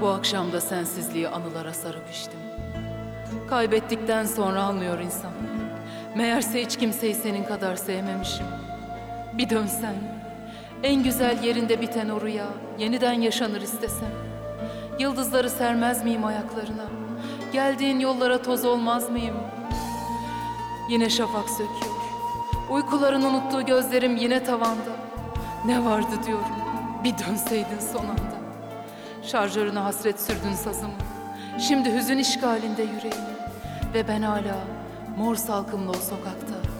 Bu akşam da sensizliği anılara sarıp içtim. Kaybettikten sonra anlıyor insan. Meğerse hiç kimseyi senin kadar sevmemişim. Bir dönsen, en güzel yerinde biten o rüya yeniden yaşanır istesem. Yıldızları sermez miyim ayaklarına? Geldiğin yollara toz olmaz mıyım? Yine şafak söküyor. Uykuların unuttuğu gözlerim yine tavanda. Ne vardı diyorum, bir dönseydin son anda. Şarjörüne hasret sürdün sazımı. Şimdi hüzün işgalinde yüreğimi. Ve ben hala mor salkımlı o sokakta